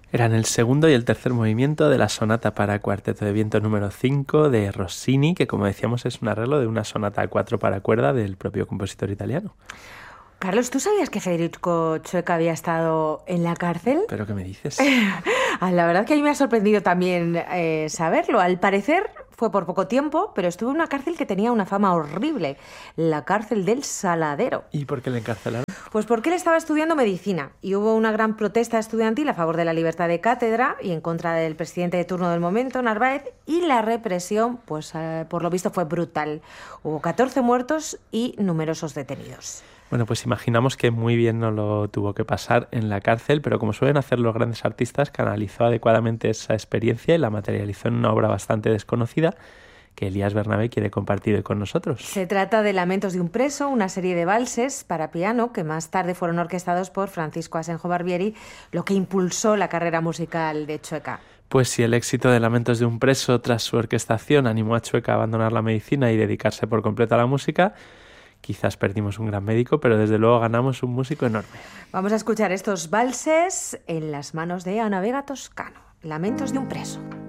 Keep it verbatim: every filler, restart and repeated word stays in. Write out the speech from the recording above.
Eran el segundo y el tercer movimiento de la sonata para cuarteto de viento número cinco de Rossini, que como decíamos es un arreglo de una sonata a cuatro para cuerda del propio compositor italiano. Carlos, ¿tú sabías que Federico Chueca había estado en la cárcel? ¿Pero qué me dices? La verdad que a mí me ha sorprendido también eh, saberlo. Al parecer fue por poco tiempo, pero estuvo en una cárcel que tenía una fama horrible, la cárcel del Saladero. ¿Y por qué le encarcelaron? Pues porque él estaba estudiando medicina y hubo una gran protesta estudiantil a favor de la libertad de cátedra y en contra del presidente de turno del momento, Narváez, y la represión, pues eh, por lo visto fue brutal. Hubo catorce muertos y numerosos detenidos. Bueno, pues imaginamos que muy bien no lo tuvo que pasar en la cárcel, pero como suelen hacer los grandes artistas, canalizó adecuadamente esa experiencia y la materializó en una obra bastante desconocida que Elías Bernabé quiere compartir hoy con nosotros. Se trata de Lamentos de un preso, una serie de valses para piano que más tarde fueron orquestados por Francisco Asenjo Barbieri, lo que impulsó la carrera musical de Chueca. Pues si el éxito de Lamentos de un preso tras su orquestación animó a Chueca a abandonar la medicina y dedicarse por completo a la música, quizás perdimos un gran médico, pero desde luego ganamos un músico enorme. Vamos a escuchar estos valses en las manos de Ana Vega Toscano. Lamentos de un preso.